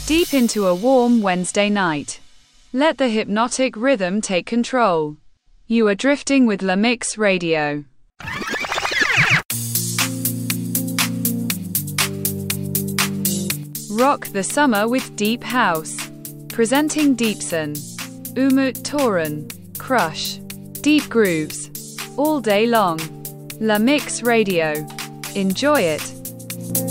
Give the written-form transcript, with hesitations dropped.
deep into a warm Wednesday night. Let the hypnotic rhythm take control. You are drifting with La Mix Radio. Rock the summer with Deep House. Presenting Deepson, Umut Toran, Crush, Deep Grooves. All day long. La Mix Radio. Enjoy it.